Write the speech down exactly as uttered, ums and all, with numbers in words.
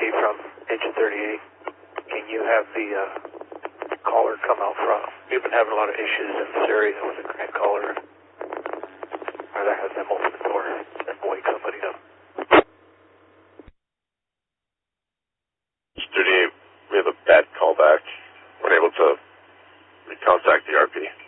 from engine thirty-eight. Can you have the uh, caller come out front? We've been having a lot of issues in this area with the crank caller. Or that has them open the door and wake somebody up. thirty-eight, we have a bad callback. We're able to contact the R P.